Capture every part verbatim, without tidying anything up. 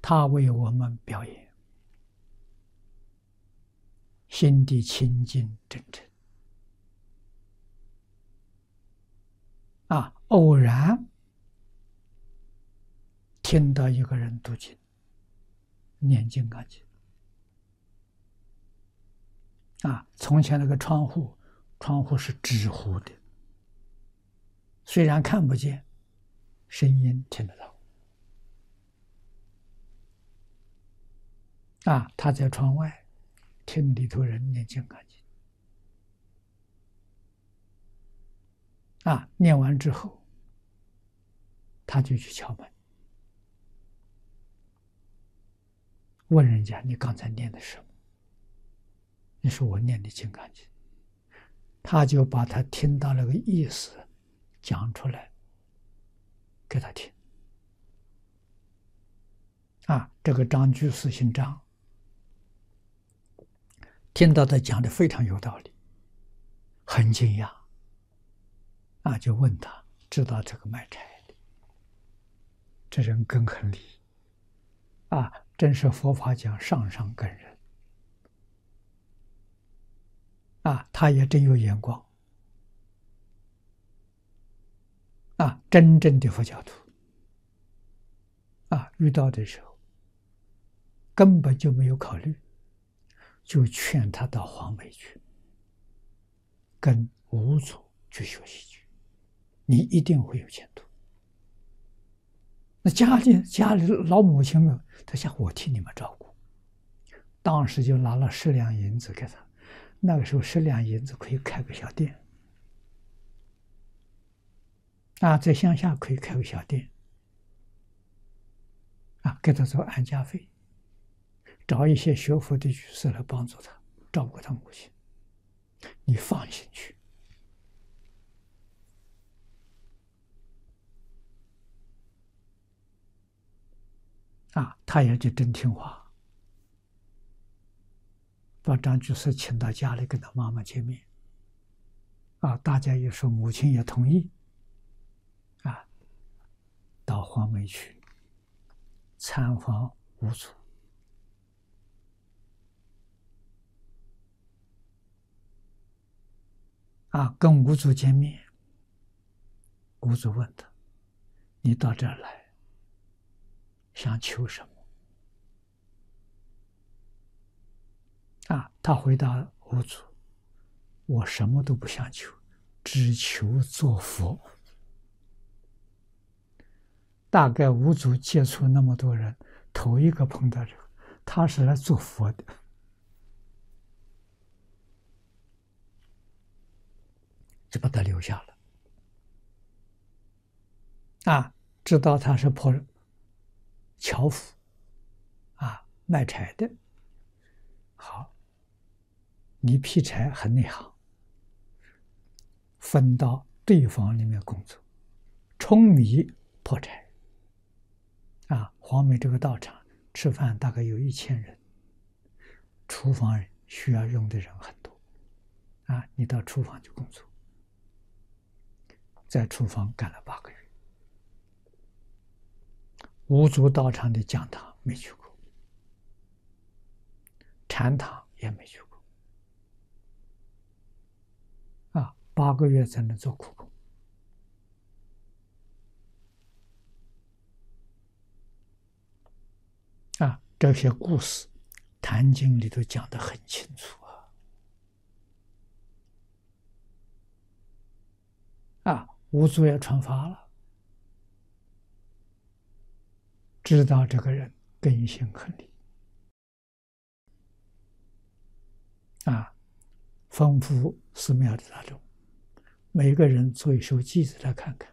他为我们表演，心地清净真诚。啊，偶然听到一个人读经，念金刚经。啊，从前那个窗户，窗户是纸糊的，虽然看不见，声音听得到。啊，他在窗外听里头人念金刚经。啊，念完之后，他就去敲门，问人家：“你刚才念的什么？”你说：“我念的金刚经。”他就把他听到那个意思讲出来给他听。啊，这个张居士姓张，听到他讲的非常有道理，很惊讶。啊，就问他知道这个卖柴的，这人根很利。啊，真是佛法讲上上根人。啊，他也真有眼光。啊，真正的佛教徒。啊，遇到的时候根本就没有考虑，就劝他到黄梅去，跟五祖去学习去，你一定会有前途。那家里家里老母亲们，他想我替你们照顾，当时就拿了十两银子给他。那个时候十两银子可以开个小店。啊，在乡下可以开个小店。啊，给他做安家费，找一些学佛的居士来帮助他，照顾他母亲。你放心去。啊，他也就真听话，把张居士请到家里跟他妈妈见面。啊，大家也说母亲也同意。啊，到黄梅去参访五祖。啊，跟五祖见面，五祖问他：“你到这儿来，想求什么？”啊，他回答五祖：“我什么都不想求，只求做佛。”大概五祖接触那么多人，头一个碰到这个，他是来做佛的。就把他留下了。啊，知道他是破樵夫，啊，卖柴的。好，你劈柴很内行，分到对方里面工作，舂米破柴。啊，黄梅这个道场吃饭大概有一千人，厨房需要用的人很多。啊，你到厨房去工作。在厨房干了八个月。五祖道场的讲堂没去过，禅堂也没去过。啊，八个月才能做苦工。啊，这些故事，《坛经》里头讲得很清楚啊。啊，五祖也传法了，知道这个人根性很利。啊，吩咐寺庙的大众，每个人做一首偈子来看看。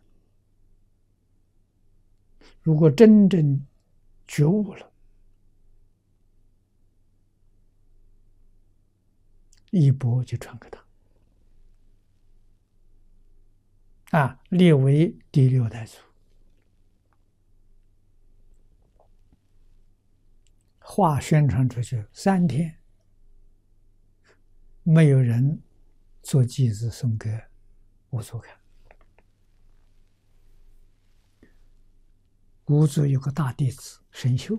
如果真正觉悟了，一钵就传给他。啊，列为第六代祖。话宣传出去三天，没有人做偈子送给五祖看。五祖有个大弟子神秀，